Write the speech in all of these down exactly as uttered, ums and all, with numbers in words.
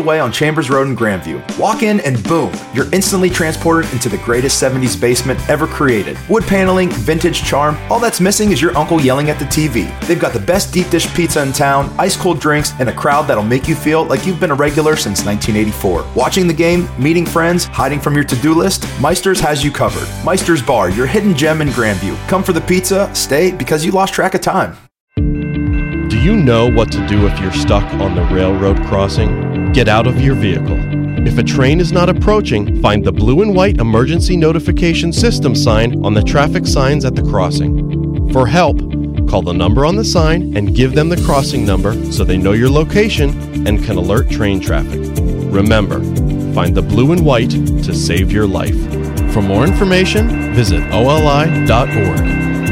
away on Chambers Road in Grandview. Walk in and boom, you're instantly transported into the greatest seventies basement ever created. Wood paneling, vintage charm, all that's missing is your uncle yelling at the T V. They've got the best deep dish pizza in town, ice cold drinks, and a crowd that'll make you feel like you've been a regular since nineteen eighty-four. Watching the game, meeting friends, hiding from your to-do list, Meister's has you covered. Meister's Bar, your hidden gem in Grandview. Come for the pizza, stay because you lost track of time. Do you know what to do if you're stuck on the railroad crossing? Get out of your vehicle. If a train is not approaching, find the blue and white emergency notification system sign on the traffic signs at the crossing. For help, call the number on the sign and give them the crossing number so they know your location and can alert train traffic. Remember, find the blue and white to save your life. For more information, visit O L I dot org.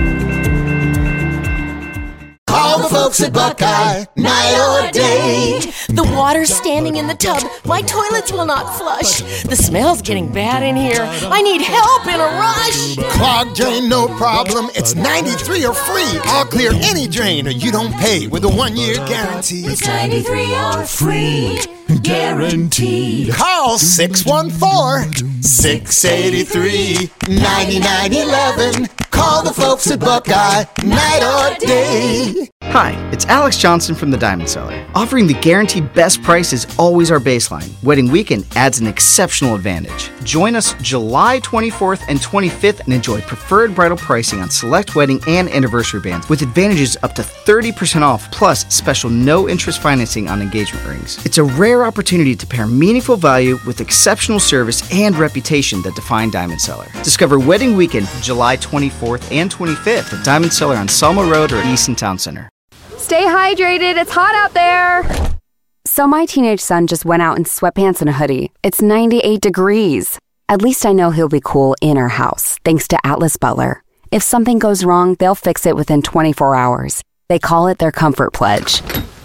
Call the folks at Buckeye, night or day. The water's standing in the tub. My toilets will not flush. The smell's getting bad in here. I need help in a rush. Clogged drain, no problem. It's ninety-three or free. I'll clear any drain or you don't pay with a one-year guarantee. It's ninety-three or free. Guaranteed. Call six one four, six eight three, nine nine one one. Call the folks at Buckeye, night or day. Hi, it's Alex Johnson from the Diamond Cellar. Offering the guaranteed best price is always our baseline. Wedding weekend adds an exceptional advantage. Join us July twenty-fourth and twenty-fifth and enjoy preferred bridal pricing on select wedding and anniversary bands with advantages up to thirty percent off plus special no-interest financing on engagement rings. It's a rare opportunity to pair meaningful value with exceptional service and reputation that define Diamond Cellar. Discover Wedding Weekend July twenty-fourth and twenty-fifth at Diamond Cellar on Selma Road or Easton Town Center. Stay hydrated, it's hot out there! So my teenage son just went out in sweatpants and a hoodie. It's ninety-eight degrees. At least I know he'll be cool in our house, thanks to Atlas Butler. If something goes wrong, they'll fix it within twenty-four hours. They call it their Comfort Pledge.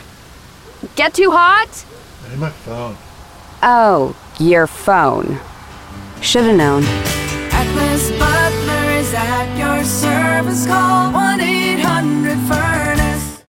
Get too hot? Hey, my phone. Oh, your phone. Should've known. Atlas Butler is at your service. Call one eight hundred furnace.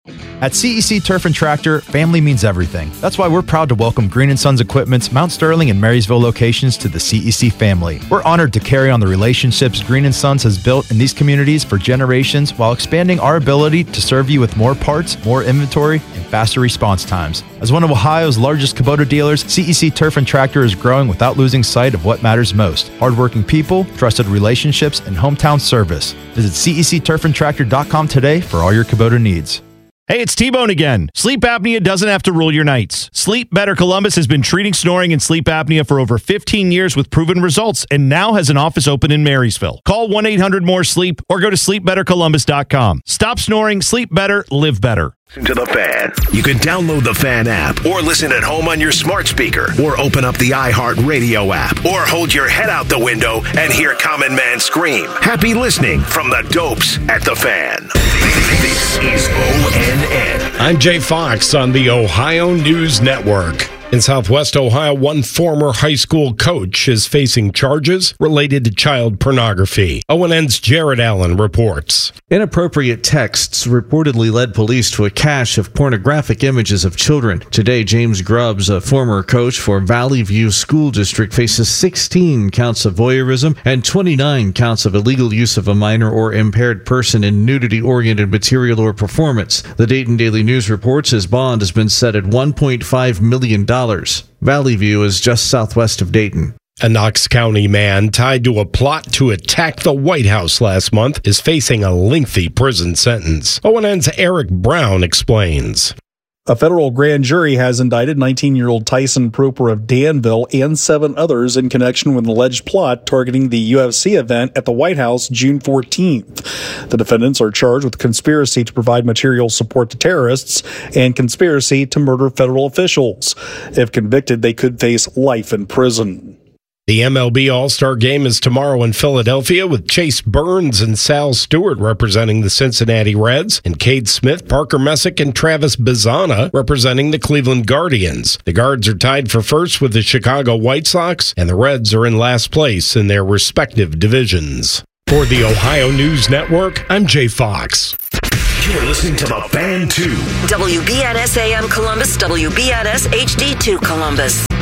At C E C Turf and Tractor, family means everything. That's why we're proud to welcome Green and Sons Equipment's Mount Sterling and Marysville locations to the C E C family. We're honored to carry on the relationships Green and Sons has built in these communities for generations while expanding our ability to serve you with more parts, more inventory, and faster response times. As one of Ohio's largest Kubota dealers, C E C Turf and Tractor is growing without losing sight of what matters most: hardworking people, trusted relationships, and hometown service. Visit C E C turf and tractor dot com today for all your Kubota needs. Hey, it's T-Bone again. Sleep apnea doesn't have to rule your nights. Sleep Better Columbus has been treating snoring and sleep apnea for over fifteen years with proven results and now has an office open in Marysville. Call one eight hundred more sleep or go to sleep better columbus dot com. Stop snoring, sleep better, live better. To the Fan. You can download the Fan app or listen at home on your smart speaker or open up the iHeartRadio app or hold your head out the window and hear Common Man scream. Happy listening from the Dopes at the Fan. This is O N N. I'm Jay Fox on the Ohio News Network. In Southwest Ohio, one former high school coach is facing charges related to child pornography. O N N's Jared Allen reports. Inappropriate texts reportedly led police to a cache of pornographic images of children. Today, James Grubbs, a former coach for Valley View School District, faces sixteen counts of voyeurism and twenty-nine counts of illegal use of a minor or impaired person in nudity-oriented material or performance. The Dayton Daily News reports his bond has been set at one point five million dollars. Valley View is just southwest of Dayton. A Knox County man tied to a plot to attack the White House last month is facing a lengthy prison sentence. O N N's Eric Brown explains. A federal grand jury has indicted nineteen-year-old Tyson Proper of Danville and seven others in connection with an alleged plot targeting the U F C event at the White House June fourteenth. The defendants are charged with conspiracy to provide material support to terrorists and conspiracy to murder federal officials. If convicted, they could face life in prison. The M L B All-Star Game is tomorrow in Philadelphia with Chase Burns and Sal Stewart representing the Cincinnati Reds and Cade Smith, Parker Messick, and Travis Bazzana representing the Cleveland Guardians. The Guards are tied for first with the Chicago White Sox, and the Reds are in last place in their respective divisions. For the Ohio News Network, I'm Jay Fox. You're listening to The Fan two. W B N S A M Columbus, W B N S H D two Columbus.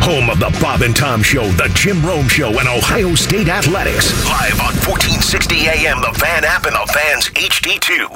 Home of the Bob and Tom Show, the Jim Rome Show, and Ohio State Athletics. Live on fourteen sixty A M, the Fan app, and the Fan's H D two.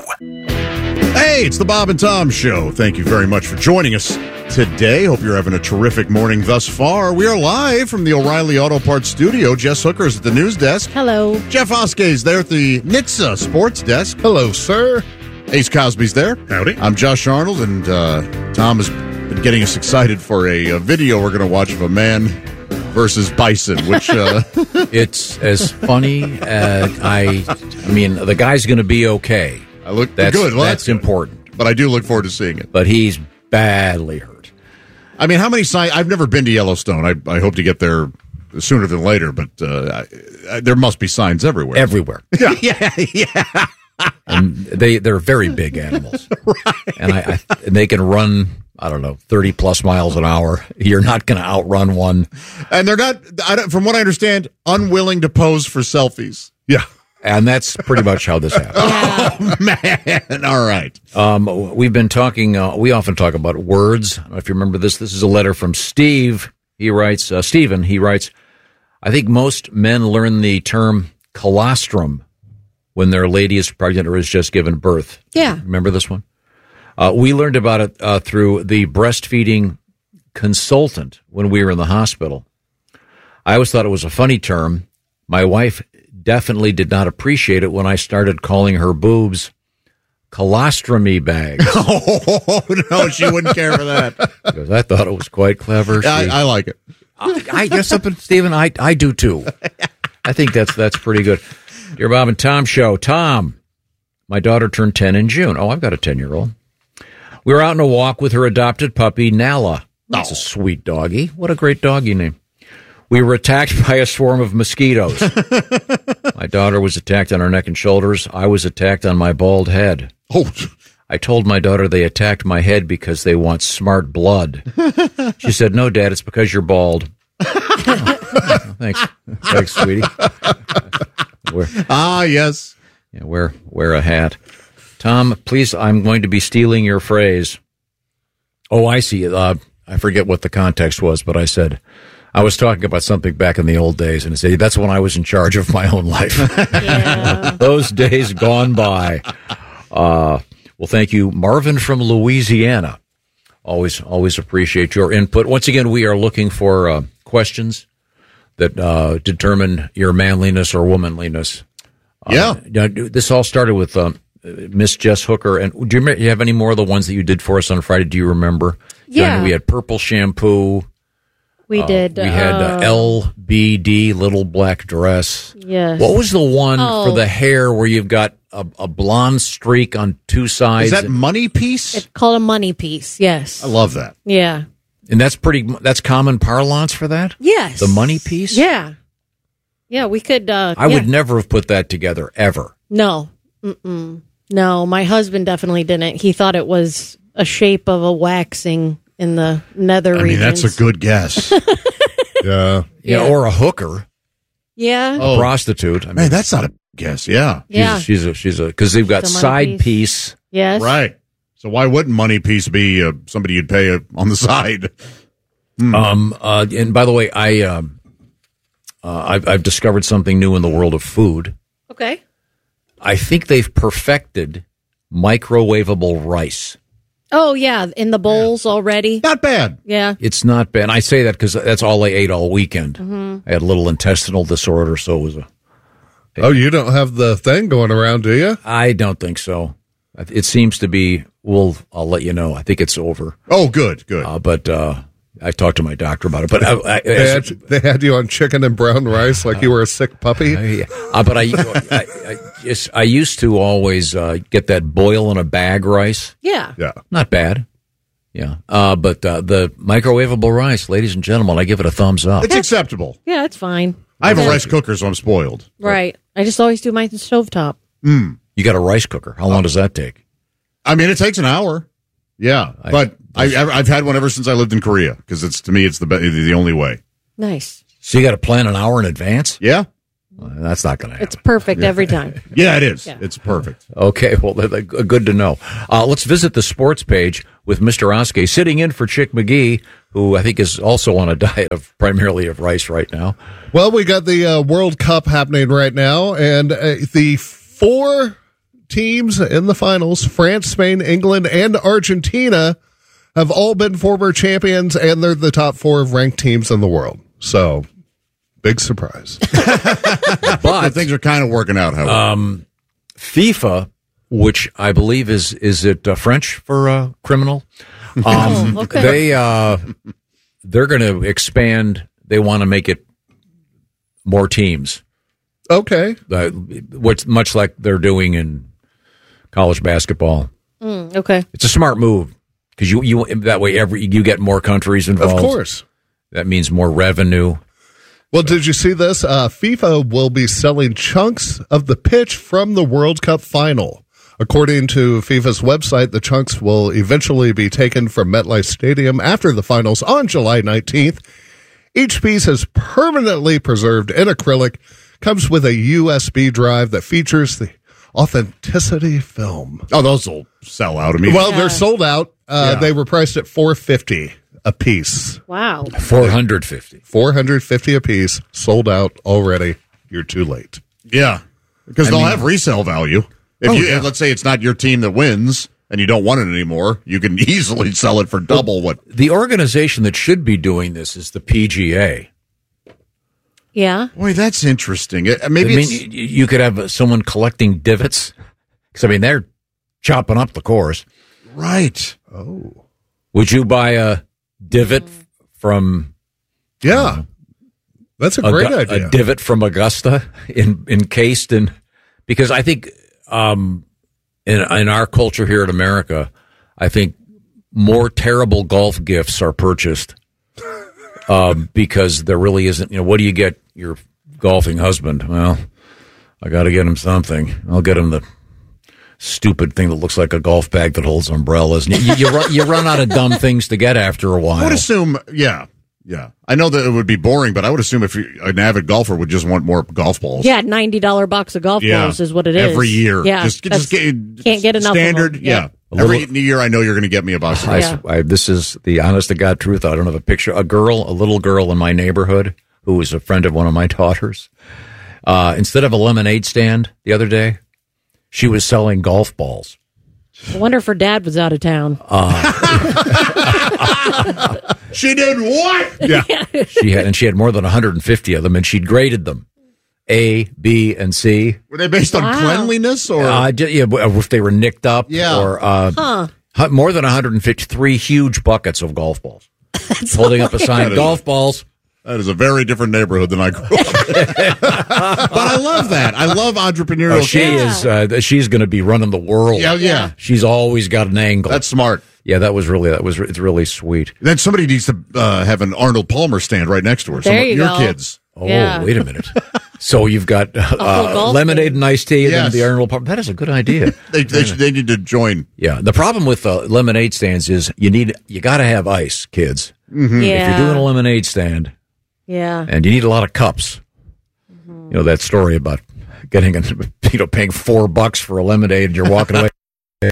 Hey, it's the Bob and Tom Show. Thank you very much for joining us today. Hope you're having a terrific morning thus far. We are live from the O'Reilly Auto Parts studio. Jess Hooker's at the news desk. Hello. Jeff Oskey's there at the N H T S A sports desk. Hello, sir. Ace Cosby's there. Howdy. I'm Josh Arnold, and uh, Tom has been getting us excited for a, a video we're going to watch of a man versus bison, which uh... it's as funny as I. I mean, the guy's going to be okay. I look that's, good. Well, that's, that's good. important. But I do look forward to seeing it. But he's badly hurt. I mean, how many signs? I've never been to Yellowstone. I, I hope to get there sooner than later, but uh, I, I, there must be signs everywhere. Everywhere. Yeah, yeah, yeah. And they they're very big animals, right? And I, I and they can run. I don't know, thirty plus miles an hour. You're not going to outrun one. And they're not, I don't, from what I understand, unwilling to pose for selfies. Yeah. And that's pretty much how this happens. Oh, man. All right. Um, we've been talking, uh, we often talk about words. I don't know if you remember this. This is a letter from Steve. He writes, uh, Stephen, he writes, I think most men learn the term colostrum when their lady is pregnant or has just given birth. Yeah. Remember this one? Uh, we learned about it uh, through the breastfeeding consultant when we were in the hospital. I always thought it was a funny term. My wife definitely did not appreciate it when I started calling her boobs colostromy bags. Oh, no, she wouldn't care for that. Because I thought it was quite clever. I, I like it. I, I guess something, Stephen, I, I do too. I think that's that's pretty good. Dear Bob and Tom Show. Tom, my daughter turned ten in June. Oh, I've got a ten-year-old. We were out on a walk with her adopted puppy, Nala. That's oh. a sweet doggy. What a great doggy name. We were attacked by a swarm of mosquitoes. My daughter was attacked on her neck and shoulders. I was attacked on my bald head. Oh. I told my daughter they attacked my head because they want smart blood. She said, no, Dad, it's because you're bald. Oh, thanks. Thanks, sweetie. Wear, ah, yes. Yeah, wear, wear a hat. Tom, please, I'm going to be stealing your phrase. Oh, I see. Uh, I forget what the context was, but I said, I was talking about something back in the old days, and I said, that's when I was in charge of my own life. Yeah. Those days gone by. Uh, well, thank you, Marvin from Louisiana. Always, always appreciate your input. Once again, we are looking for uh, questions that uh, determine your manliness or womanliness. Yeah. Uh, this all started with uh, Miss Jess Hooker. And do you, remember, you have any more of the ones that you did for us on Friday? Do you remember? Yeah. We had purple shampoo. We uh, did. We had uh, uh, L B D, little black dress. Yes. What was the one oh. for the hair where you've got a, a blonde streak on two sides? Is that money piece? It's called a money piece, yes. I love that. Yeah. And that's pretty, that's common parlance for that? Yes. The money piece? Yeah. Yeah, we could. Uh, I yeah. would never have put that together, ever. No. Mm-mm. No, my husband definitely didn't. He thought it was a shape of a waxing in the nether I regions. mean, that's a good guess. yeah. yeah. Yeah, or a hooker. Yeah. A prostitute. I mean, Man, that's not a guess, yeah. Yeah. She's a, she's a, because they've got It's a money side piece. piece. Yes. Right. So why wouldn't money piece be uh, somebody you'd pay uh, on the side? Hmm. Um. Uh. And by the way, I um. Uh, I've I've discovered something new in the world of food. Okay. I think they've perfected microwavable rice. Oh, yeah, in the bowls already. Not bad. Yeah. It's not bad. And I say that because that's all I ate all weekend. Mm-hmm. I had a little intestinal disorder, so it was a. Oh, you don't have the thing going around, do you? I don't think so. It seems to be. Well, I'll let you know. I think it's over. Oh, good, good. Uh, but uh, I talked to my doctor about it. But I, I, they, had, they had you on chicken and brown rice like you were a sick puppy. Uh, yeah. uh, but I, I, I, just, I used to always uh, get that boil in a bag rice. Yeah. Yeah. Not bad. Yeah. Uh, but uh, the microwavable rice, ladies and gentlemen, I give it a thumbs up. It's acceptable. Yeah, it's fine. I have yeah. a rice cooker, so I'm spoiled. Right. I just always do mine stovetop. Mm. You got a rice cooker. How long does that take? I mean, it takes an hour. Yeah, I, but I, I've had one ever since I lived in Korea because it's to me it's the the only way. Nice. So you got to plan an hour in advance? Yeah. Well, that's not going to happen. It's perfect every time. Yeah, it is. Yeah. It's perfect. Okay, well, good to know. Uh, let's visit the sports page with Mister Oskey sitting in for Chick McGee, who I think is also on a diet of primarily of rice right now. Well, we got the uh, World Cup happening right now, and uh, the four teams in the finals, France, Spain, England, and Argentina, have all been former champions, and they're the top four ranked teams in the world. So, big surprise. But things are kind of working out, however. Um, FIFA, which I believe is is it uh, French for uh, criminal? Um, Oh, okay. They uh, they're going to expand. They want to make it more teams. Okay, uh, what's much like they're doing in college basketball. Mm, okay. It's a smart move because you you that way every you get more countries involved. Of course, that means more revenue. Well, did you see this? Uh, FIFA will be selling chunks of the pitch from the World Cup final. According to FIFA's website, the chunks will eventually be taken from MetLife Stadium after the finals on July nineteenth. Each piece is permanently preserved in acrylic, comes with a U S B drive that features the authenticity film. Oh, those will sell out immediately. Well, they're sold out. Uh, Yeah. They were priced at four hundred fifty dollars a piece. Wow. four hundred fifty four hundred fifty a piece, sold out already. You're too late. Yeah, because I they'll mean- have resale value. If Oh, you yeah. let's say it's not your team that wins and you don't want it anymore, you can easily sell it for double what. The organization that should be doing this is the P G A. Yeah. Boy, that's interesting. Uh, Maybe I mean, it's, y- you could have someone collecting divots because I mean they're chopping up the course. Right. Oh. Would you buy a divot from? Yeah, that's a a great gu- idea. A divot from Augusta in, encased in, because I think um, in in our culture here in America, I think more terrible golf gifts are purchased um, because there really isn't. You know, what do you get your golfing husband? Well, I got to get him something. I'll get him the stupid thing that looks like a golf bag that holds umbrellas. And you, you, run, you run out of dumb things to get after a while. I would assume, yeah, yeah. I know that it would be boring, but I would assume if you, an avid golfer would just want more golf balls. Yeah, ninety dollar box of golf Yeah. balls is what it is Every year. Yeah, Just- just that's- get- can't get enough. Standard, of them. yeah. A Every little- year, I know you're going to get me a box. of I, golf. I, this is the honest to God truth. I don't have a picture. A girl, a little girl in my neighborhood who was a friend of one of my daughters. Uh, instead of a lemonade stand the other day, she was selling golf balls. I wonder if her dad was out of town. She did what? Yeah, she had, and she had more than one hundred fifty of them, and she'd graded them A, B, and C. Were they based on Wow. cleanliness or? Uh, ju- yeah, if they were nicked up, Yeah. or uh, Huh. hu- more than one hundred fifty-three huge buckets of golf balls, holding up a sign, That is- golf balls. That is a very different neighborhood than I grew up in. But I love that. I love entrepreneurial. Oh, she is. Uh, she's going to be running the world. Yeah, yeah. She's always got an angle. That's smart. Yeah, that was really that was it's really sweet. Then somebody needs to uh, have an Arnold Palmer stand right next to her. There Some of you your go. kids. Oh, Yeah. wait a minute. So you've got uh, golf lemonade and iced tea, and Yes. then the Arnold Palmer. That is a good idea. They they, should, they need to join. Yeah. The problem with uh, lemonade stands is you need you got to have ice, kids. Mm-hmm. Yeah. If you're doing a lemonade stand, Yeah. and you need a lot of cups. You know that story about getting a, you know paying four bucks for a lemonade and you're walking away.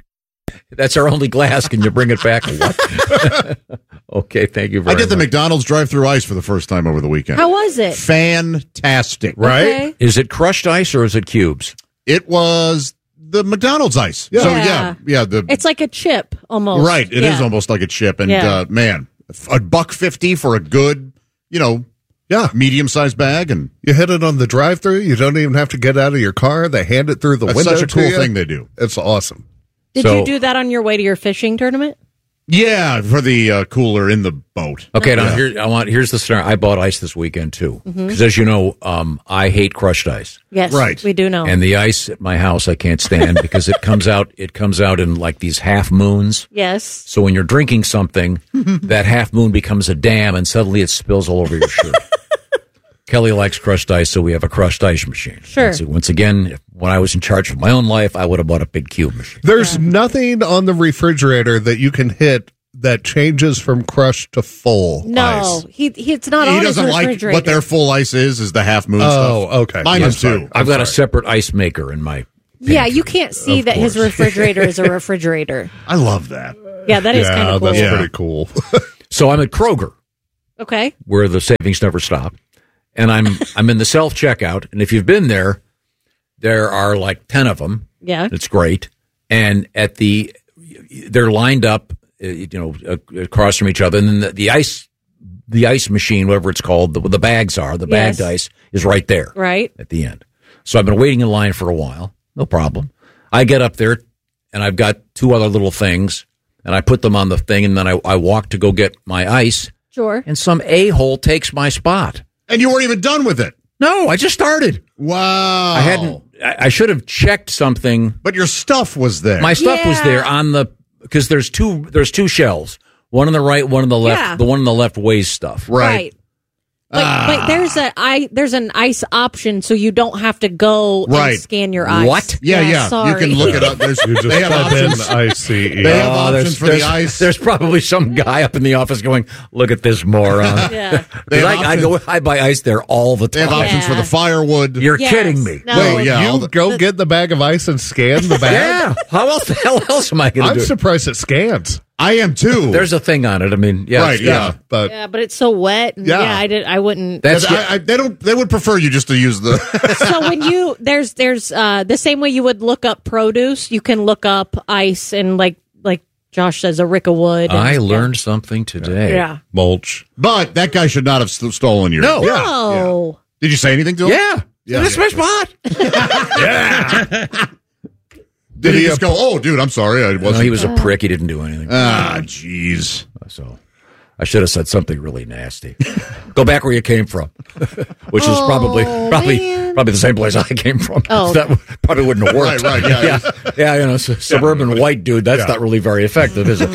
That's our only glass. Can you bring it back? What? Okay, thank you very I much. did the McDonald's drive-through ice for the first time over the weekend. How was it? Fantastic, right? Okay. Is it crushed ice or is it cubes? It was the McDonald's ice. Yeah. So yeah, yeah. The It's like a chip almost. right. It is Yeah. almost like a chip, and Yeah. uh, man, a buck fifty for a good, you know, Yeah. medium-sized bag, and You hit it on the drive-through. You don't even have to get out of your car. They hand it through the that's window. such a to cool you. thing they do. It's awesome. Did So- you do that on your way to your fishing tournament? Yeah, for the uh, cooler in the boat. Okay, now here I want. Here's the scenario. I bought ice this weekend too, because as you know, um, I hate crushed ice, Yes. Right. We do know. and the ice at my house I can't stand because it comes out. It comes out in like these half moons. yes. So when you're drinking something, that half moon becomes a dam, and suddenly it spills all over your shirt. Kelly likes crushed ice, so we have a crushed ice machine. Sure. So once again, if, when I was in charge of my own life, I would have bought a big cube machine. There's nothing on the refrigerator that you can hit that changes from crushed to full No, ice. he, he it's not He on his doesn't like refrigerator. what their full ice is. Is the half moon Oh, stuff? okay. Mine I'm is sorry. too. I've got a sorry. separate ice maker in my. Yeah, you can't see Of that his course. refrigerator is a refrigerator. I love that. Yeah, that is kind Yeah, of cool. that's Yeah. pretty cool. So I'm at Kroger, Okay. where the savings never stop, and I'm I'm in the self checkout. And if you've been there, there are like ten of them. Yeah. It's great. And at the, they're lined up, uh, you know, uh, across from each other. And then the, the ice, the ice machine, whatever it's called, the, the bags are, the Yes. bagged ice is right there. Right. At the end. So I've been waiting in line for a while. No problem. I get up there and I've got two other little things and I put them on the thing and then I, I walk to go get my ice. Sure. And some a-hole takes my spot. And you weren't even done with it. No, I just started. Wow. I hadn't. I, I should have checked something. But your stuff was there. My stuff Yeah. was there on the because there's two there's two shelves. One on the right, one on the left. Yeah. The one on the left weighs stuff. Right. But, Ah. but there's a I there's an ice option, so you don't have to go Right. and scan your ice. What? Yeah, yeah. Sorry. You can look it up. There's, You just they have type in options. I C E. They have Oh, options there's, for there's, the ice. There's probably some guy up in the office going, "Look at this moron." Yeah. 'Cause They have I, I go, I buy ice there all the They time. have options for Yeah. the firewood. You're Yes. kidding me. No. Wait, yeah. all You the- go get the bag of ice and scan the bag? Yeah. How else the hell else am I going to I'm do? it? surprised it scans. I am too. There's a thing on it. I mean, yeah, right, yeah. But Yeah, but it's so wet. And yeah. Yeah. I did. I wouldn't. That's I, I, they don't. They would prefer you just to use the. So when you there's there's uh the same way you would look up produce, you can look up ice and like like Josh says, a rick of wood. and- I learned something today. Yeah. mulch. But that guy should not have st- stolen your. No. No. Did you say anything to him? Yeah. Yeah. That's my spot. Did he just go? Oh, dude, I'm sorry. I wasn't. No, he was a prick. He didn't do anything. Ah, jeez. So I should have said something really nasty. Go back where you came from, which is probably Oh, probably man. probably the same place I came from. Oh. That w- probably wouldn't have worked. Right, right, yeah. yeah, yeah. You know, s- suburban white dude. That's not really very effective, is it?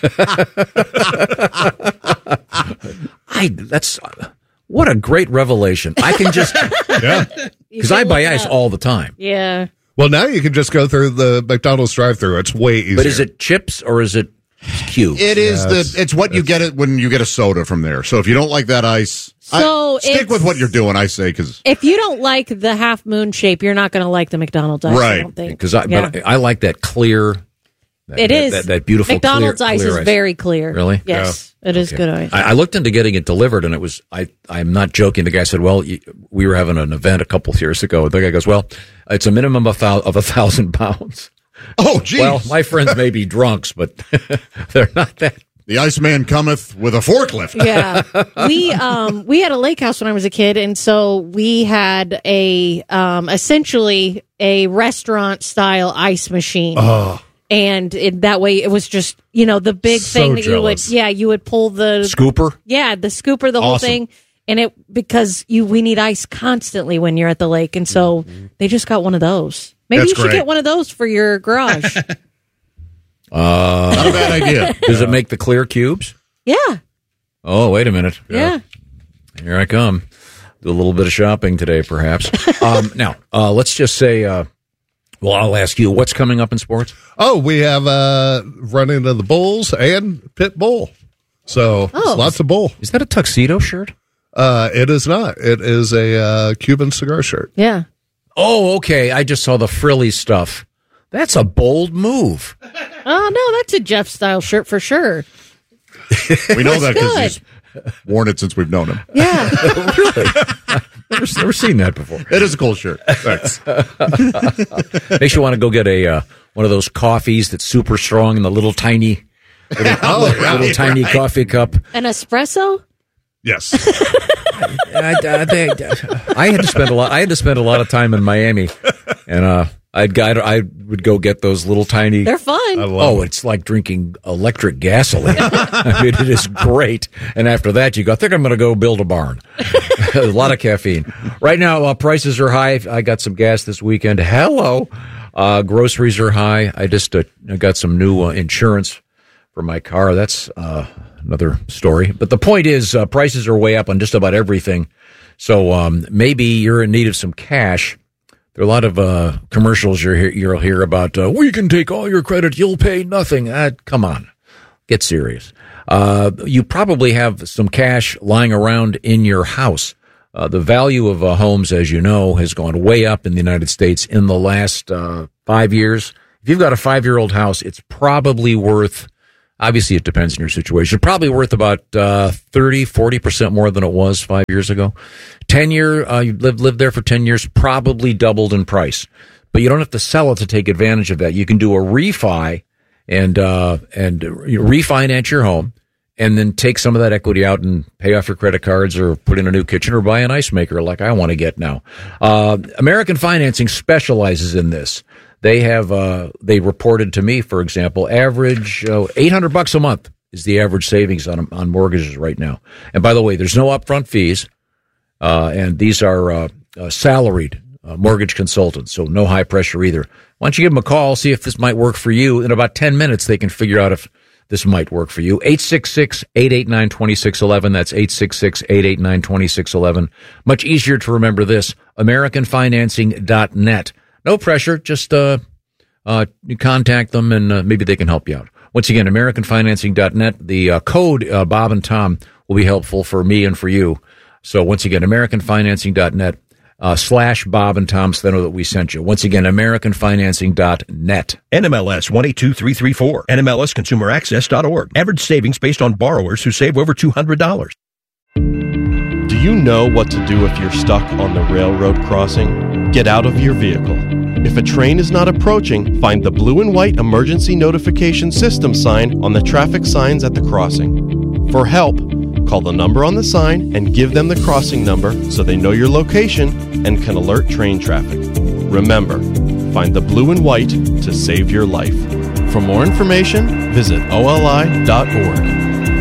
I. That's what a great revelation. I can just Yeah. because I buy ice all the time. Yeah. Well, now you can just go through the McDonald's drive-through. It's way easier. But is it chips or is it cubes? It is Yeah, the. it's- It's what you get it when you get a soda from there. So if you don't like that ice, So I, stick it's- with what you're doing. I say because If you don't like the half moon shape, you're not going to like the McDonald's ice. I Right. don't think. Because I, Yeah. but I like that clear. That, It that, is. that, that beautiful McDonald's clear, ice clear is very clear. Really? Yes, it is Okay. good ice. I, I looked into getting it delivered, and it was I. I'm not joking. The guy said, "Well, you, we were having an event a couple of years ago." The guy goes, "Well, it's a minimum of thou- of a thousand pounds." oh, geez. Well, my friends may be drunks, but they're not that. the Iceman cometh with a forklift. Yeah, we um we had a lake house when I was a kid, and so we had a um essentially a restaurant style ice machine. Oh, And it, that way, it was just you know the big So thing that jealous. you would yeah you would pull the Scooper? yeah the scooper the whole Awesome. thing, and it because you we need ice constantly when you're at the lake, and so they just got one of those. Maybe That's you should great. get one of those for your garage. Uh, Not a bad idea. Does it make the clear cubes? Yeah, Oh, wait a minute. yeah. Here I come. Do a little bit of shopping today, perhaps. um, now, uh, let's just say. Uh, well, I'll ask you, what's coming up in sports? oh, we have uh, run into the Bulls and Pit Bull. So Oh. lots of bull. Is that a tuxedo shirt? Uh, it is not. It is a uh, Cuban cigar shirt. Yeah. Oh, okay. I just saw the frilly stuff. That's a bold move. Oh no, that's a Jeff style shirt for sure. We know that because good. he's worn it since we've known him. Yeah. Really? Never, never seen that before. It is a cool shirt. Thanks. Makes you want to go get a uh, one of those coffees that's super strong in the little tiny, little, Oh, yeah, little tiny right. coffee cup. An espresso? Yes. I, I, they- I had to spend a lot. I had to spend a lot of time in Miami, and uh, I'd guide, I would go get those little tiny. They're fun. Oh, it's like drinking electric gasoline. I mean, it is great. And after that, you go, I think I'm going to go build a barn. A lot of caffeine. Right now, uh, prices are high. I got some gas this weekend. Hello. Uh, groceries are high. I just uh, I got some new uh, insurance for my car. That's uh, another story. But the point is, uh, prices are way up on just about everything. So um, maybe you're in need of some cash. There are a lot of uh, commercials you're hear, you'll hear about, uh, we can take all your credit, you'll pay nothing. Uh, come on, get serious. Uh, you probably have some cash lying around in your house. Uh, the value of uh, homes, as you know, has gone way up in the United States in the last uh, five years. If you've got a five-year-old house, it's probably worth Obviously, it depends on your situation. Probably worth about uh, thirty, forty percent more than it was five years ago. ten-year, uh, you lived, lived there for ten years, probably doubled in price. But you don't have to sell it to take advantage of that. You can do a refi and uh, and refinance your home and then take some of that equity out and pay off your credit cards or put in a new kitchen or buy an ice maker like I want to get now. Uh, American Financing specializes in this. They have, uh, they reported to me, for example, average uh, eight hundred bucks a month is the average savings on on mortgages right now. And by the way, there's no upfront fees, uh, and these are uh, uh, salaried uh, mortgage consultants, so no high pressure either. Why don't you give them a call, see if this might work for you? In about ten minutes, they can figure out if this might work for you. eight six six, eight eight nine, two six one one. That's eight six six, eight eight nine, two six one one. Much easier to remember this, american financing dot net. No pressure, just uh, uh, you contact them and uh, maybe they can help you out. Once again, american financing dot net. The uh, code uh, Bob and Tom will be helpful for me and for you. So once again, american financing dot net uh, slash Bob and Tom so they know that we sent you. Once again, american financing dot net. N M L S one eight two three three four. N M L S consumer access dot org. Average savings based on borrowers who save over two hundred dollars. Do you know what to do if you're stuck on the railroad crossing? Get out of your vehicle. If a train is not approaching, find the blue and white emergency notification system sign on the traffic signs at the crossing. For help, call the number on the sign and give them the crossing number so they know your location and can alert train traffic. Remember, find the blue and white to save your life. For more information, visit O L I dot org.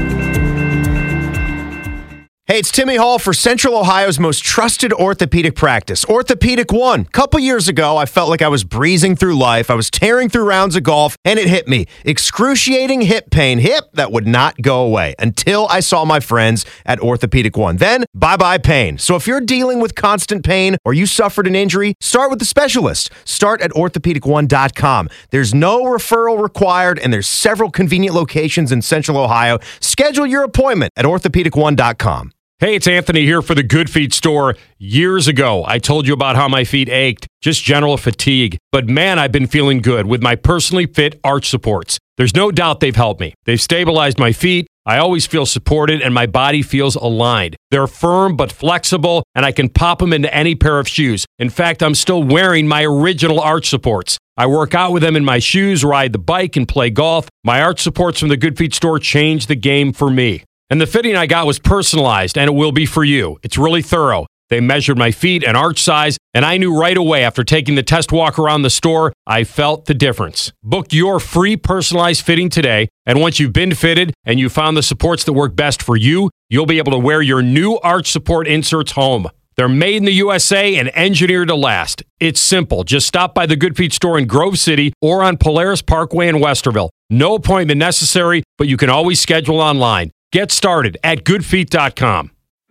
Hey, it's Timmy Hall for Central Ohio's most trusted orthopedic practice, Orthopedic One. Couple years ago, I felt like I was breezing through life. I was tearing through rounds of golf, and it hit me. Excruciating hip pain. Hip that would not go away until I saw my friends at Orthopedic One. Then, bye-bye pain. So if you're dealing with constant pain or you suffered an injury, start with the specialist. Start at orthopedic one dot com. There's no referral required, and there's several convenient locations in Central Ohio. Schedule your appointment at orthopedic one dot com. Hey, it's Anthony here for the Good Feet store. Years ago, I told you about how my feet ached, just general fatigue. But man, I've been feeling good with my personally fit arch supports. There's no doubt they've helped me. They've stabilized my feet. I always feel supported and my body feels aligned. They're firm but flexible, and I can pop them into any pair of shoes. In fact, I'm still wearing my original arch supports. I work out with them in my shoes, ride the bike, and play golf. My arch supports from the Good Feet store changed the game for me. And the fitting I got was personalized, and it will be for you. It's really thorough. They measured my feet and arch size, and I knew right away after taking the test walk around the store, I felt the difference. Book your free personalized fitting today, and once you've been fitted and you found the supports that work best for you, you'll be able to wear your new arch support inserts home. They're made in the U S A and engineered to last. It's simple. Just stop by the Good Feet store in Grove City or on Polaris Parkway in Westerville. No appointment necessary, but you can always schedule online. Get started at good feet dot com.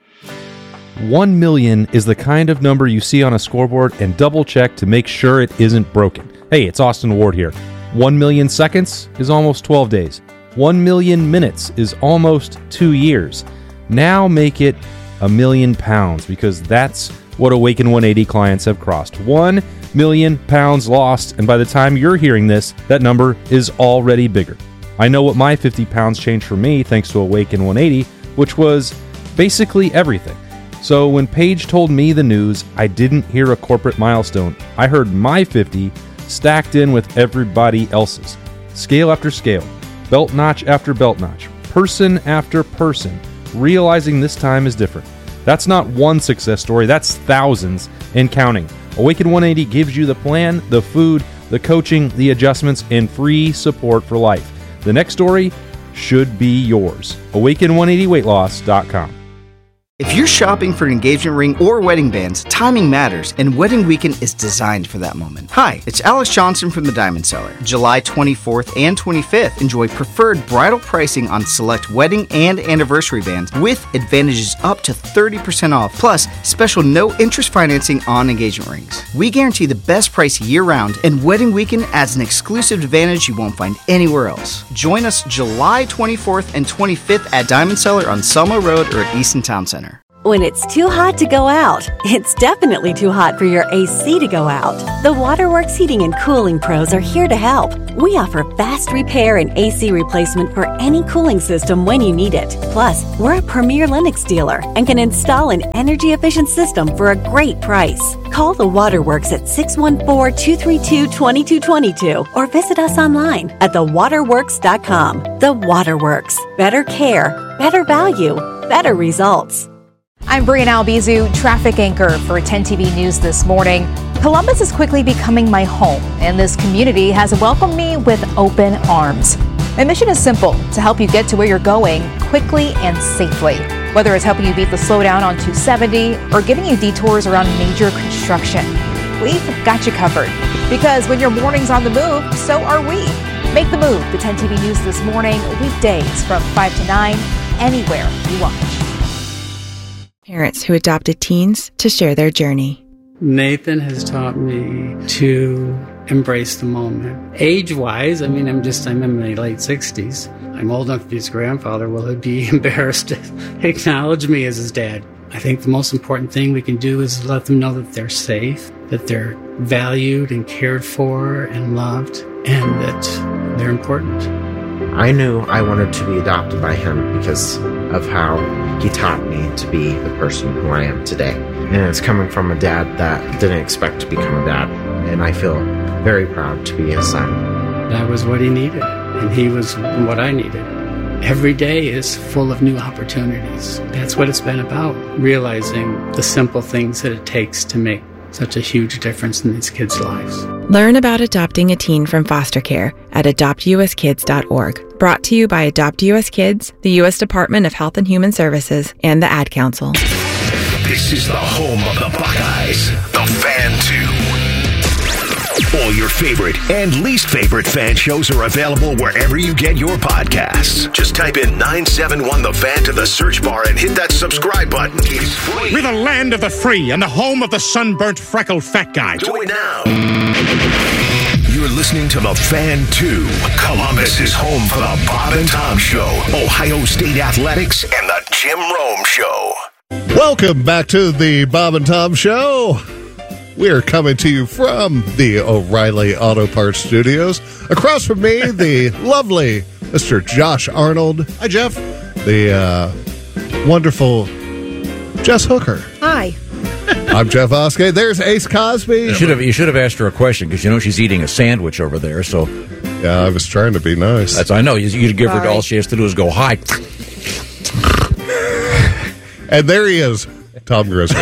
One million is the kind of number you see on a scoreboard and double check to make sure it isn't broken. Hey, it's Austin Ward here. One million seconds is almost twelve days. One million minutes is almost two years. Now make it a million pounds, because that's what Awaken one eighty clients have crossed. One million pounds lost, and by the time you're hearing this, that number is already bigger. I know what my fifty pounds changed for me thanks to Awaken one eighty, which was basically everything. So when Paige told me the news, I didn't hear a corporate milestone. I heard my fifty stacked in with everybody else's. Scale after scale, belt notch after belt notch, person after person, realizing this time is different. That's not one success story, that's thousands and counting. Awaken one eighty gives you the plan, the food, the coaching, the adjustments, and free support for life. The next story should be yours. awaken one eighty weight loss dot com. If you're shopping for an engagement ring or wedding bands, timing matters, and Wedding Weekend is designed for that moment. Hi, it's Alex Johnson from the Diamond Seller. July twenty-fourth and twenty-fifth, enjoy preferred bridal pricing on select wedding and anniversary bands with advantages up to thirty percent off, plus special no-interest financing on engagement rings. We guarantee the best price year-round, and Wedding Weekend adds an exclusive advantage you won't find anywhere else. Join us July twenty-fourth and twenty-fifth at Diamond Seller on Selma Road or at Easton Town Center. When it's too hot to go out, it's definitely too hot for your A C to go out. The Waterworks Heating and Cooling Pros are here to help. We offer fast repair and A C replacement for any cooling system when you need it. Plus, we're a premier Lennox dealer and can install an energy-efficient system for a great price. Call the Waterworks at six one four, two three two, two two two two or visit us online at the waterworks dot com. The Waterworks. Better care, better value, better results. I'm Brianna Albizu, traffic anchor for ten T V News this morning. Columbus is quickly becoming my home, and this community has welcomed me with open arms. My mission is simple, to help you get to where you're going quickly and safely. Whether it's helping you beat the slowdown on two seventy or giving you detours around major construction, we've got you covered. Because when your morning's on the move, so are we. Make the move to ten T V News this morning, weekdays from five to nine, anywhere you watch. Parents who adopted teens to share their journey. Nathan has taught me to embrace the moment. Age-wise, I mean, I'm just, I'm in my late sixties. I'm old enough to be his grandfather. Will he be embarrassed to acknowledge me as his dad? I think the most important thing we can do is let them know that they're safe, that they're valued and cared for and loved, and that they're important. I knew I wanted to be adopted by him because of how he taught me to be the person who I am today. And it's coming from a dad that didn't expect to become a dad. And I feel very proud to be his son. That was what he needed, and he was what I needed. Every day is full of new opportunities. That's what it's been about, realizing the simple things that it takes to make such a huge difference in these kids' lives. Learn about adopting a teen from foster care at adopt u s kids dot org. Brought to you by Adopt U S Kids, the U S Department of Health and Human Services, and the Ad Council. This is the home of the Buckeyes, the Fan two. All your favorite and least favorite fan shows are available wherever you get your podcasts. Just type in nine seven one The Fan to the search bar and hit that subscribe button. It's free. We're the land of the free and the home of the sunburnt, freckled fat guy. Do it now. You're listening to The Fan two. Columbus is home for the Bob and Tom Show, Ohio State Athletics, and the Jim Rome Show. Welcome back to the Bob and Tom Show. We're coming to you from the O'Reilly Auto Parts Studios. Across from me, the lovely Mister Josh Arnold. Hi, Jeff. The uh, wonderful Jess Hooker. Hi. I'm Jeff Oskey. There's Ace Cosby. You should have you should have asked her a question because you know she's eating a sandwich over there. So yeah, I was trying to be nice. That's I know. You, you give her Sorry. all she has to do is go hi. And there he is, Tom Griswold.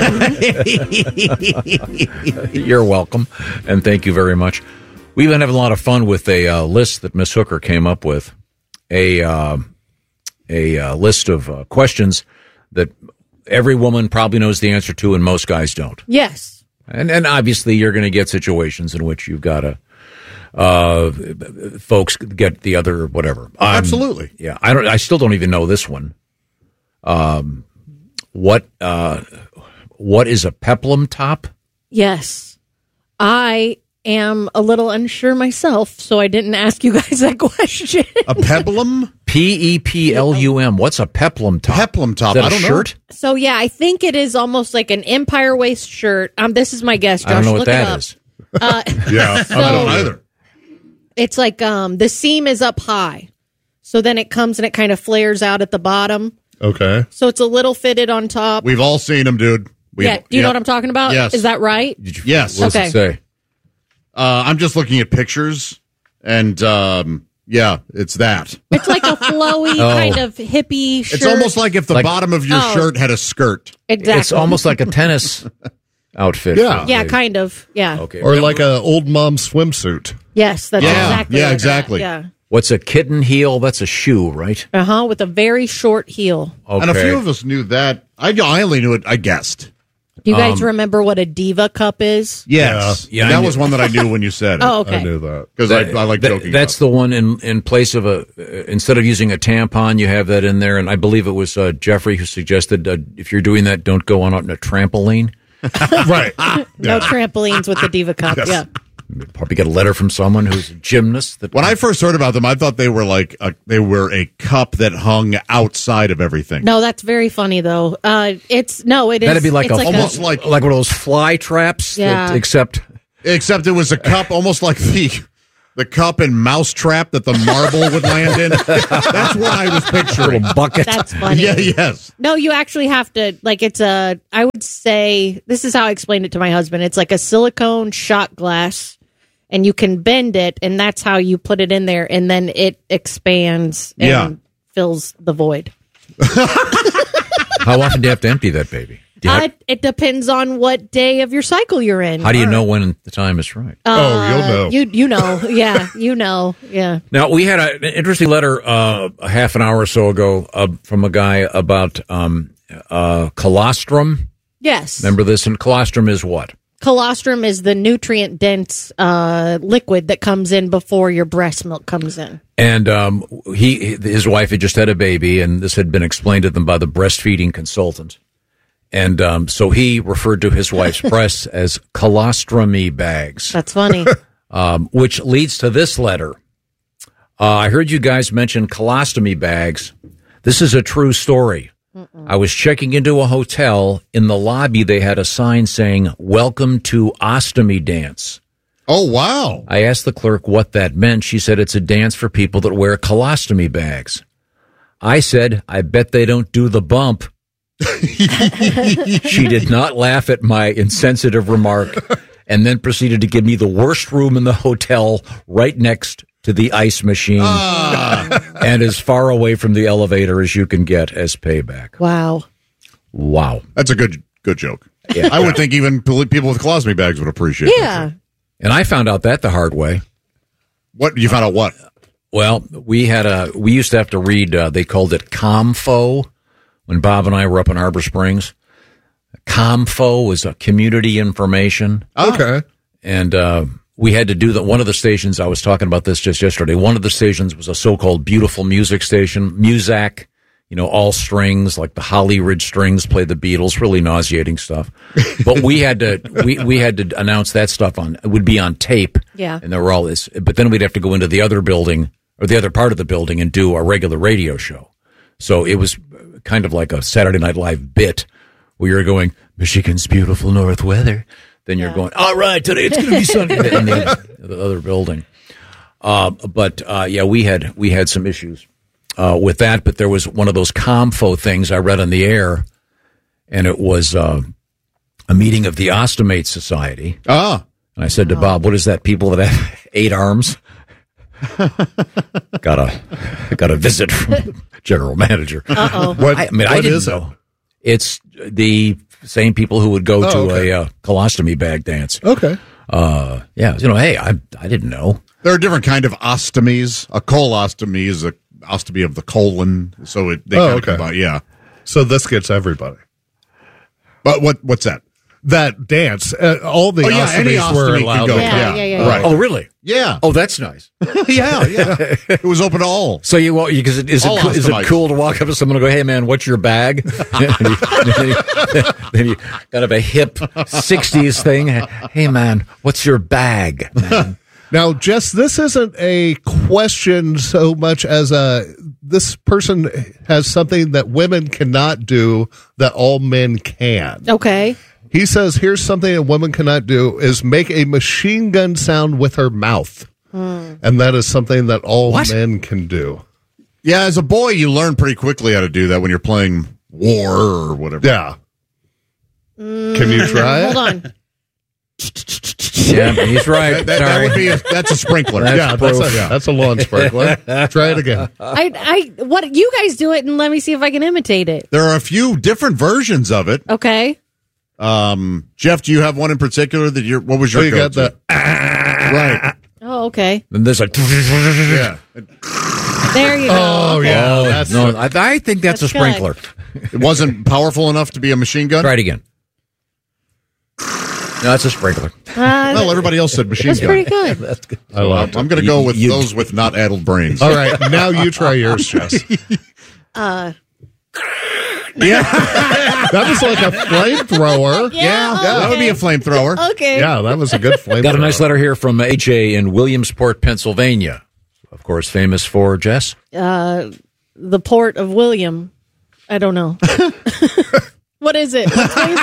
You're welcome, and thank you very much. We've been having a lot of fun with a uh, list that Miss Hooker came up with, a uh, a uh, list of uh, questions that every woman probably knows the answer to, and most guys don't. Yes. And and obviously, you're going to get situations in which you've got to, uh, folks get the other whatever. Um, Absolutely. Yeah, I don't. I still don't even know this one. Um. What uh, what is a peplum top? Yes. I am a little unsure myself, so I didn't ask you guys that question. A peplum? P E P L U M. What's a peplum top? Peplum top. Is that I a don't shirt? know. So, yeah, I think it is almost like an Empire waist shirt. Um, this is my guess, Josh. I don't know what Look that it up. is. Uh, Yeah, so, I don't either. It's like um, the seam is up high. So then it comes and it kind of flares out at the bottom. Okay. So it's a little fitted on top. We've all seen them, dude. We've, yeah. Do you know what I'm talking about? Yes. Is that right? Yes. What does Okay. it say? Uh, I'm just looking at pictures, and um, yeah, it's that. It's like a flowy Oh. kind of hippie shirt. It's almost like if the Like- bottom of your Oh. shirt had a skirt. Exactly. It's almost like a tennis outfit. Yeah. Yeah, kind of. Yeah. Okay. Or like a old mom swimsuit. Yes, that's Yeah. exactly. Yeah, like exactly. That. Yeah. What's a kitten heel? That's a shoe, right? Uh huh. With a very short heel. Okay. And a few of us knew that. I, I only knew it, I guessed. Do you guys Um, remember what a diva cup is? Yes. Yeah, I that knew- was one that I knew when you said it. Oh, okay. I knew that. Because I, I like That- joking That's about the one in, in place of a, uh, instead of using a tampon, you have that in there. And I believe it was uh, Jeffrey who suggested uh, if you're doing that, don't go on a trampoline. Right. No trampolines with the diva cup. Yes. Yeah. Probably get a letter from someone who's a gymnast. That when I first heard about them, I thought they were like a, they were a cup that hung outside of everything. No, that's very funny though. Uh, it's no, it is. That'd be like a, like almost a, like like one of those fly traps. Yeah. That, except except it was a cup, almost like the the cup and mouse trap that the marble would land in. That's what I was picturing. A bucket. That's funny. Yeah. Yes. No, you actually have to like it's a. I would say this is how I explained it to my husband. It's like a silicone shot glass. And you can bend it, and that's how you put it in there, and then it expands and yeah. fills the void. How often do you have to empty that baby? Do you Uh, have, it depends on what day of your cycle you're in. how do you know when the time is right? Uh, Oh, you'll know. You you know, yeah, you know, yeah. Now, we had a, an interesting letter uh, a half an hour or so ago uh, from a guy about um, uh, colostrum. Yes. Remember this? And colostrum is what? Colostrum is the nutrient dense uh, liquid that comes in before your breast milk comes in. And um, he, his wife had just had a baby, and this had been explained to them by the breastfeeding consultant. And um, so he referred to his wife's breasts as colostromy bags. That's funny. um, which leads to this letter. Uh, I heard you guys mention colostomy bags. This is a true story. Mm-mm. I was checking into a hotel. In the lobby, they had a sign saying, "Welcome to Ostomy Dance." Oh, wow. I asked the clerk what that meant. She said it's a dance for people that wear colostomy bags. I said, I bet they don't do the bump. She did not laugh at my insensitive remark and then proceeded to give me the worst room in the hotel right next to the ice machine ah. and as far away from the elevator as you can get as payback. Wow. Wow. That's a good good joke. Yeah. I would think even people with colostomy bags would appreciate yeah. that. And I found out that the hard way. What? You found out what? Well, we had a, we used to have to read, uh, they called it COMFO when Bob and I were up in Harbor Springs. COMFO was a community information. Okay. And, uh, we had to do that. One of the stations, I was talking about this just yesterday, one of the stations was a so-called beautiful music station, Muzak, you know, all strings, like the Holly Ridge Strings played the Beatles, really nauseating stuff. But we had to, we, we had to announce that stuff on, it would be on tape. Yeah. And there were all this, but then we'd have to go into the other building or the other part of the building and do a regular radio show. So it was kind of like a Saturday Night Live bit where you're going, Michigan's beautiful north weather. Then you're yeah. going, all right, today it's going to be sunny in the, the other building. Uh, but, uh, yeah, we had, we had some issues, uh, with that, but there was one of those COMFO things I read on the air, and it was, uh, a meeting of the Ostomate Society. Ah. And I said to Bob, what is that? People that have eight arms? got a, got a visit from the general manager. Uh-oh. What, I, I mean, what I didn't is know. It? It's the same people who would go oh, to okay. a uh, colostomy bag dance. Okay. Uh, yeah, you know, hey, I I didn't know. There are different kind of ostomies. A colostomy is a ostomy of the colon, so it they oh, kind okay. of combine, yeah. So this gets everybody. But what what's that? That dance, uh, all the oh, yeah, any ostomies were ostomy allowed. can go. Yeah, Yeah, yeah, yeah, right. Oh, really? Yeah. Oh, that's nice. yeah, yeah. It was open to all. So you want because is All it cool, is it ostomized. cool to walk up to someone and go, "Hey, man, what's your bag?" then, you, then, you, then you kind of a hip sixties thing. Hey, man, what's your bag? Man? Now, Jess, this isn't a question so much as a this person has something that women cannot do that all men can. Okay. He says, here's something a woman cannot do is make a machine gun sound with her mouth. Hmm. And that is something that all What? men can do. Yeah, as a boy, you learn pretty quickly how to do that when you're playing war or whatever. Yeah. Mm, Can you try it? Hold on. Yeah, he's right. That, that, that Sorry. would be a, that's a sprinkler. That's yeah, that's proof. a, that's a lawn sprinkler. Try it again. I, I, what you guys do it, and let me see if I can imitate it. There are a few different versions of it. Okay. Um, Jeff, do you have one in particular that you're? What was your? So you got go-to? the right. Oh, okay. Then there's like, Yeah. There you go. Oh, yeah. oh, that's no, I, I think that's, That's a sprinkler. It wasn't powerful enough to be a machine gun. Try it again. No, that's a sprinkler. Uh, Well, everybody else said machine that's gun. pretty good. That's good. I love it. I'm going to go You- with you- those with not addled brains. All right, now you try yours, Jess. Uh, Yeah. That was like a flamethrower. Yeah, yeah, okay. that would be a flamethrower. Okay. Yeah, that was a good flamethrower. Got a nice letter here from H A in Williamsport, Pennsylvania. Of course, famous for, Jess? Uh, the port of William. I don't know. What is it?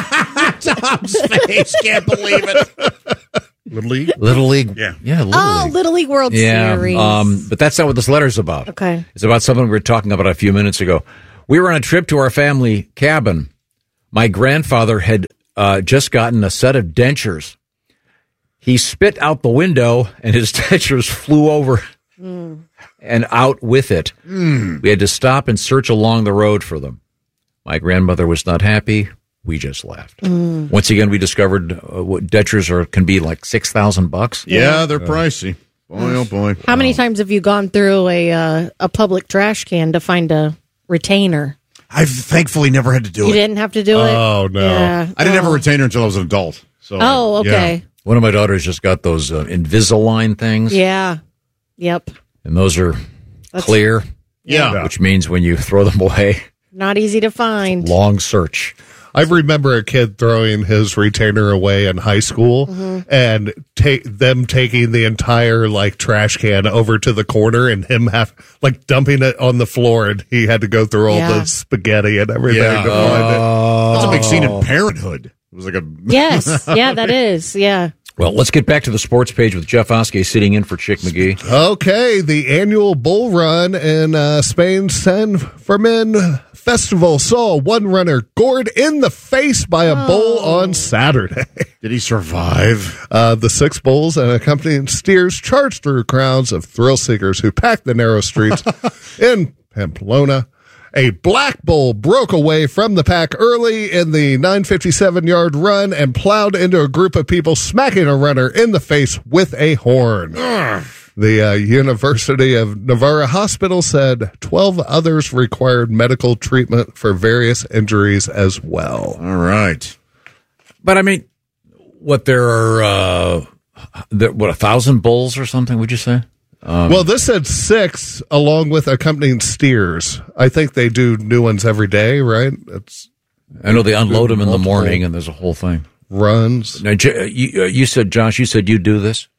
Tom's face. Can't believe it. Little League? Little League. Yeah. Yeah, Little Oh, League. Little League World Yeah, Series. um, but that's not what this letter's about. Okay. It's about something we were talking about a few minutes ago. We were on a trip to our family cabin. My grandfather had uh, just gotten a set of dentures. He spit out the window, and his dentures flew over Mm. and out with it. Mm. We had to stop and search along the road for them. My grandmother was not happy. We just laughed. Mm. Once again, we discovered uh, what dentures are can be like six thousand bucks. Yeah, they're pricey. Boy, oh boy. How many times have you gone through a uh, a public trash can to find a retainer? I've thankfully never had to do You it. didn't have to do it? Oh, no. Yeah. I didn't have a Oh. retainer until I was an adult. So, Oh, okay. yeah. One of my daughters just got those uh, Invisalign things. Yeah. Yep. And those are That's- clear. Yeah. Which means when you throw them away, Not easy to find. long search. I remember a kid throwing his retainer away in high school Mhm. and ta- them taking the entire like trash can over to the corner and him have like dumping it on the floor, and he had to go through all Yeah. the spaghetti and everything Yeah. to find it. That's a big scene Oh. in Parenthood. It was like a Yes. Yeah, that is. Yeah. Well, let's get back to the sports page with Jeff Oskey sitting in for Chick McGee. Okay, the annual bull run in uh, Spain's San Fermin Festival saw one runner gored in the face by a bull on Saturday. Did he survive? Uh, the six bulls and accompanying steers charged through crowds of thrill seekers who packed the narrow streets in Pamplona. A black bull broke away from the pack early in the nine fifty-seven yard run and plowed into a group of people, smacking a runner in the face with a horn. The uh, University of Navarra Hospital said twelve others required medical treatment for various injuries as well. All right. But I mean, what there are, uh, there, what, a thousand bulls or something, would you say? Um, Well, this said six along with accompanying steers. I think they do new ones every day, right? It's I know they unload them in the multiple morning, and there's a whole thing. runs. Now, J- you, uh, you said, Josh, you said you do this?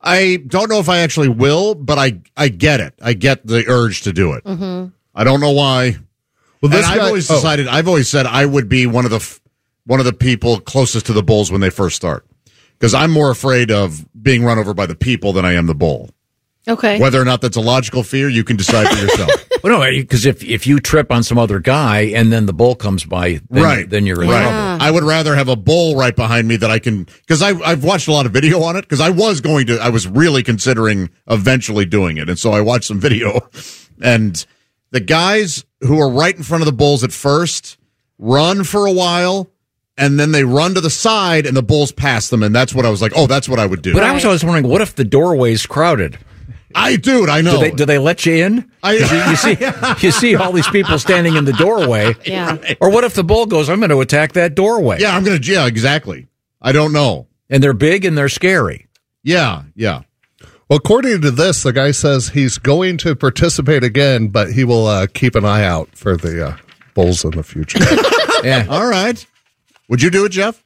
I don't know if I actually will, but I I get it. I get the urge to do it. Mm-hmm. I don't know why. Well, and this I've guy- always oh. decided. I've always said I would be one of the f- one of the people closest to the bulls when they first start, because I'm more afraid of being run over by the people than I am the bull. Okay. Whether or not that's a logical fear, you can decide for yourself. Well, no, because if if you trip on some other guy and then the bull comes by, then, right. then you're in right. trouble. I would rather have a bull right behind me that I can, because I've watched a lot of video on it, because I was going to, I was really considering eventually doing it. And so I watched some video, and the guys who are right in front of the bulls at first run for a while, and then they run to the side and the bulls pass them. And that's what I was like, oh, that's what I would do. But I was always wondering, what if the doorway's crowded? I, dude, I know. Do they, do they let you in? I, you, you see, you see all these people standing in the doorway. Yeah. Or what if the bull goes, I'm going to attack that doorway? Yeah, I'm going to, yeah, exactly. I don't know. And they're big and they're scary. Yeah, yeah. Well, according to this, the guy says he's going to participate again, but he will uh, keep an eye out for the uh, bulls in the future. Yeah. All right. Would you do it, Jeff?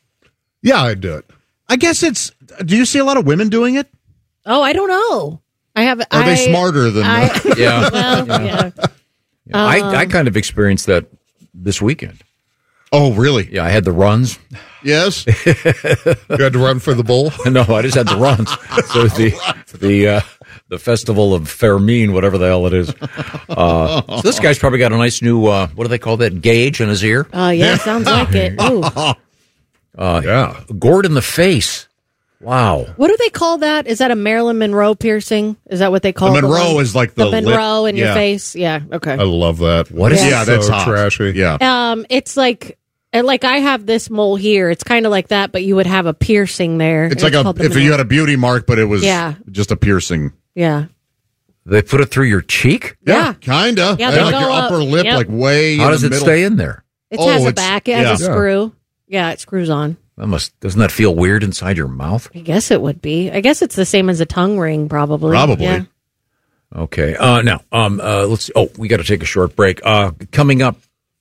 Yeah, I'd do it. I guess it's, do you see a lot of women doing it? Oh, I don't know. I have. Are I, they smarter than I, Yeah. Well, yeah. Yeah, I, I Um, kind of experienced that this weekend. Oh, really? Yeah, I had the runs. Yes. You had to run for the bull? No, I just had the runs. So the the uh, the festival of Fermin, whatever the hell it is. Uh, so this guy's probably got a nice new uh, what do they call that, gauge in his ear? Oh, yeah, sounds like it. Ooh. Uh, yeah, gored in the face. Wow. What do they call that? Is that a Marilyn Monroe piercing? Is that what they call The it? Monroe one? is like the, the lip- Monroe in your yeah. face. Yeah. Okay. I love that. What is Yeah. Yeah, So that's hot. trashy. Yeah. Um, it's like, and like I have this mole here. It's kind of like that, but you would have a piercing there. It's like a, called the if you Monroe. had a beauty mark, but it was Yeah. just a piercing. Yeah. They put it through your cheek? Yeah. Kinda. Yeah, And they like go your up. upper lip, Yep. like way How in does the it middle. stay in there? It Oh, has a it's- back. It has yeah. a screw. Yeah, it screws on. That must doesn't that feel weird inside your mouth? I guess it would be. I guess it's the same as a tongue ring, probably. Probably. Yeah. Okay. Uh, now, um, uh, let's. Oh, we got to take a short break. Uh, coming up,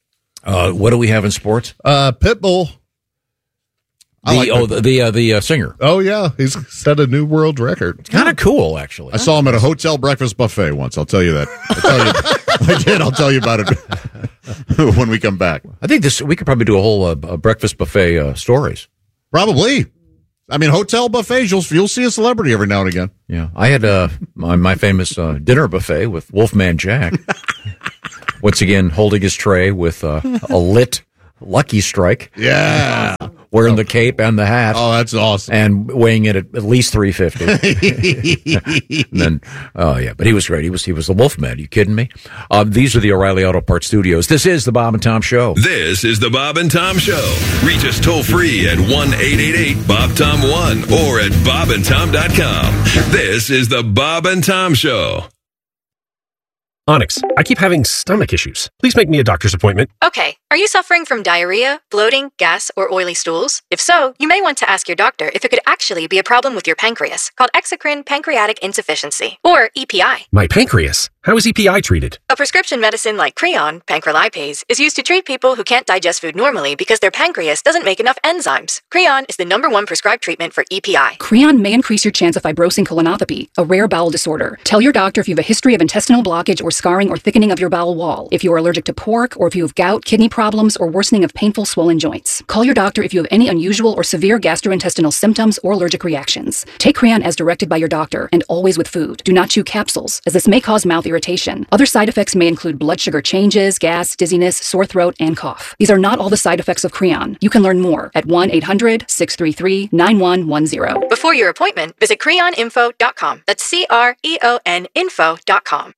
Uh, what do we have in sports? Uh, Pitbull. The, like oh, the the, uh, the uh, singer. Oh, yeah. He's set a new world record. It's kind of cool, actually. I saw him at a hotel breakfast buffet once. I'll tell you that. I'll tell you, I did. I'll tell you about it when we come back. I think this we could probably do a whole uh, breakfast buffet uh, stories. Probably. I mean, hotel buffets, you'll, you'll see a celebrity every now and again. Yeah. I had uh, my, my famous uh, dinner buffet with Wolfman Jack. Once again, holding his tray with uh, a lit Lucky Strike. Yeah. Uh, wearing the cape and the hat. Oh, that's awesome. And weighing it at at least three fifty. And then, oh, yeah. But he was great. He was he was the Wolfman. Are you kidding me? Uh, these are the O'Reilly Auto Parts Studios. This is the Bob and Tom Show. This is the Bob and Tom Show. Reach us toll free at one eight eight eight Bob Tom one or at bob and tom dot com. This is the Bob and Tom Show. Onyx, I keep having stomach issues. Please make me a doctor's appointment. Okay. Are you suffering from diarrhea, bloating, gas, or oily stools? If so, you may want to ask your doctor if it could actually be a problem with your pancreas, called exocrine pancreatic insufficiency, or E P I. My pancreas? How is E P I treated? A prescription medicine like Creon, pancrelipase, is used to treat people who can't digest food normally because their pancreas doesn't make enough enzymes. Creon is the number one prescribed treatment for E P I. Creon may increase your chance of fibrosing colonopathy, a rare bowel disorder. Tell your doctor if you have a history of intestinal blockage or scarring or thickening of your bowel wall, if you are allergic to pork, or if you have gout, kidney problems, or worsening of painful swollen joints. Call your doctor if you have any unusual or severe gastrointestinal symptoms or allergic reactions. Take Creon as directed by your doctor, and always with food. Do not chew capsules, as this may cause mouth irritation. Other side effects may include blood sugar changes, gas, dizziness, sore throat, and cough. These are not all the side effects of Creon. You can learn more at one eight hundred six three three nine one one zero. Before your appointment, visit creon info dot com. That's C R E O N info dot com.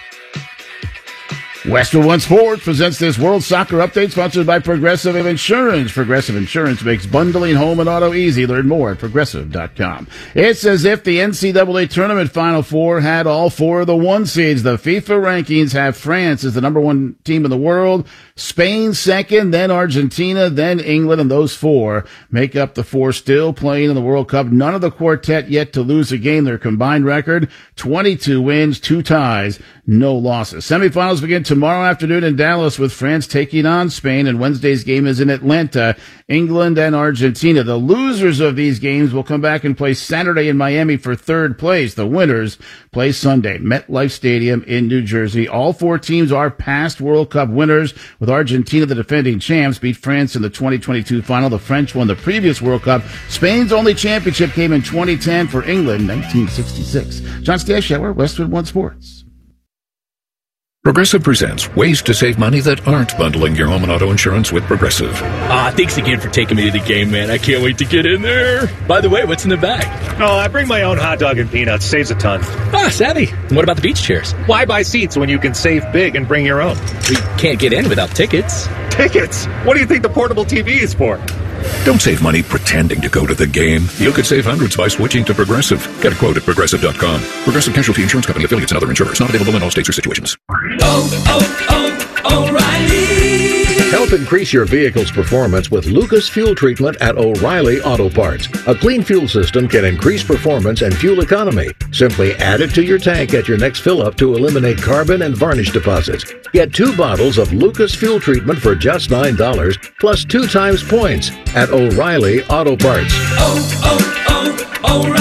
Westwood One Sports presents this World Soccer Update sponsored by Progressive Insurance. Progressive Insurance makes bundling home and auto easy. Learn more at progressive dot com. It's as if the N C double A Tournament Final Four had all four of the one seeds. The FIFA rankings have France as the number one team in the world, Spain second, then Argentina, then England, and those four make up the four still playing in the World Cup. None of the quartet yet to lose a game. Their combined record, twenty-two wins, two ties, no losses. Semifinals begin tomorrow afternoon in Dallas with France taking on Spain, and Wednesday's game is in Atlanta, England and Argentina. The losers of these games will come back and play Saturday in Miami for third place. The winners play Sunday, MetLife Stadium in New Jersey. All four teams are past World Cup winners, with Argentina, the defending champs, beat France in the twenty twenty-two final. The French won the previous World Cup. Spain's only championship came in twenty ten for England, nineteen sixty-six. John Stashower, Westwood One Sports. Progressive presents ways to save money that aren't bundling your home and auto insurance with Progressive. Ah, thanks again for taking me to the game, man. I can't wait to get in there. By the way, what's in the bag? Oh, I bring my own hot dog and peanuts. Saves a ton. Ah, savvy. And what about the beach chairs? Why buy seats when you can save big and bring your own? We can't get in without tickets. Tickets? What do you think the portable T V is for? Don't save money pretending to go to the game. You could save hundreds by switching to Progressive. Get a quote at progressive dot com. Progressive Casualty Insurance Company, affiliates, and other insurers. Not available in all states or situations. Oh, oh, oh, O'Reilly! Help increase your vehicle's performance with Lucas Fuel Treatment at O'Reilly Auto Parts. A clean fuel system can increase performance and fuel economy. Simply add it to your tank at your next fill-up to eliminate carbon and varnish deposits. Get two bottles of Lucas Fuel Treatment for just nine dollars, plus two times points at O'Reilly Auto Parts. Oh,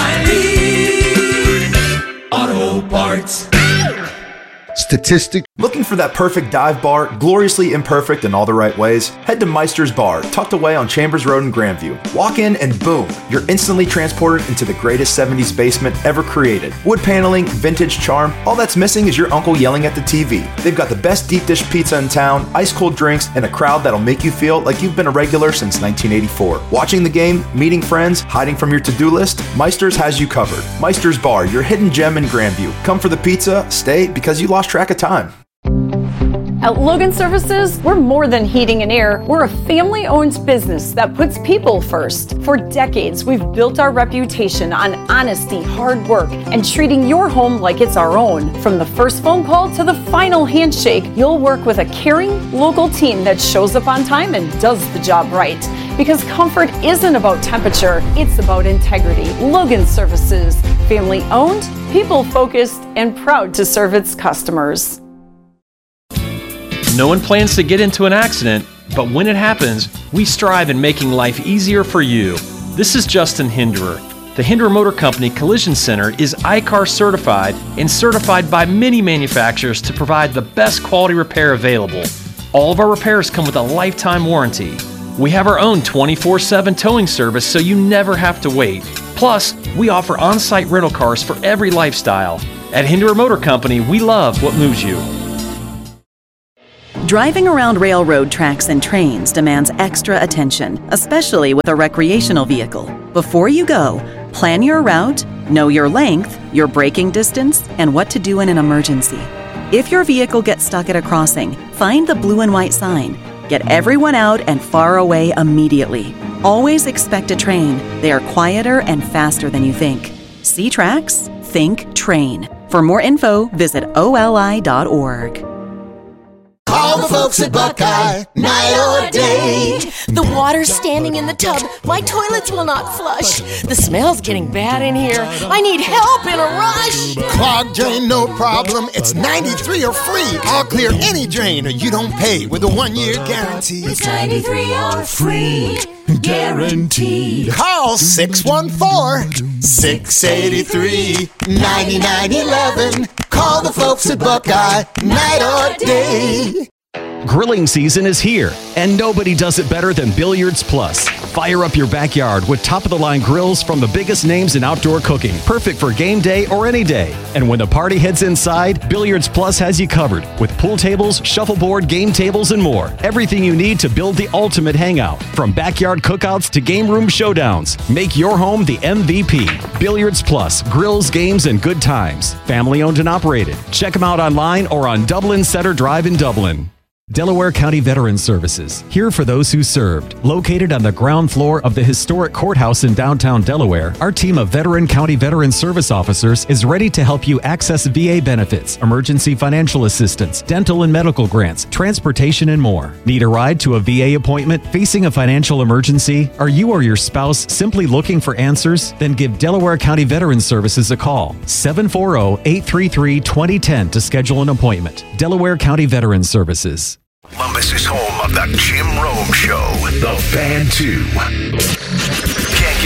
oh, oh, O'Reilly Auto Parts. Statistic. Looking for that perfect dive bar, gloriously imperfect in all the right ways? Head to Meister's Bar, tucked away on Chambers Road in Grandview. Walk in and boom, you're instantly transported into the greatest seventies basement ever created. Wood paneling, vintage charm, all that's missing is your uncle yelling at the T V. They've got the best deep dish pizza in town, ice cold drinks, and a crowd that'll make you feel like you've been a regular since nineteen eighty-four. Watching the game, meeting friends, hiding from your to-do list, Meister's has you covered. Meister's Bar, your hidden gem in Grandview. Come for the pizza, stay because you lost track of time. At Logan Services, we're more than heating and air. We're a family-owned business that puts people first. For decades, we've built our reputation on honesty, hard work, and treating your home like it's our own. From the first phone call to the final handshake, you'll work with a caring, local team that shows up on time and does the job right. Because comfort isn't about temperature, it's about integrity. Logan Services, family-owned, people-focused, and proud to serve its customers. No one plans to get into an accident, but when it happens, we strive in making life easier for you. This is Justin Hinderer. The Hinderer Motor Company Collision Center is I C A R certified and certified by many manufacturers to provide the best quality repair available. All of our repairs come with a lifetime warranty. We have our own twenty-four seven towing service so you never have to wait. Plus, we offer on-site rental cars for every lifestyle. At Hinderer Motor Company, we love what moves you. Driving around railroad tracks and trains demands extra attention, especially with a recreational vehicle. Before you go, plan your route, know your length, your braking distance, and what to do in an emergency. If your vehicle gets stuck at a crossing, find the blue and white sign. Get everyone out and far away immediately. Always expect a train. They are quieter and faster than you think. See tracks? Think train. For more info, visit O L I dot org. Call the folks at Buckeye, night or day. The water's standing in the tub. My toilets will not flush. The smell's getting bad in here. I need help in a rush. Clogged drain, no problem. It's ninety-three or free. I'll clear any drain or you don't pay with a one-year guarantee. It's ninety-three or free. Guaranteed. Call six one four, six eight three, nine nine one one. Call the folks at Buckeye, night or day. Grilling season is here, and nobody does it better than Billiards Plus. Fire up your backyard with top-of-the-line grills from the biggest names in outdoor cooking, perfect for game day or any day. And when the party heads inside, Billiards Plus has you covered with pool tables, shuffleboard, game tables, and more. Everything you need to build the ultimate hangout. From backyard cookouts to game room showdowns, make your home the M V P. Billiards Plus, grills, games, and good times. Family owned and operated. Check them out online or on Dublin Center Drive in Dublin. Delaware County Veterans Services, here for those who served. Located on the ground floor of the historic courthouse in downtown Delaware, our team of veteran county veteran service officers is ready to help you access V A benefits, emergency financial assistance, dental and medical grants, transportation, and more. Need a ride to a V A appointment? Facing a financial emergency? Are you or your spouse simply looking for answers? Then give Delaware County Veterans Services a call. seven four zero, eight three three, two zero one zero to schedule an appointment. Delaware County Veterans Services. Columbus is home of the Jim Rome Show. The Fan two.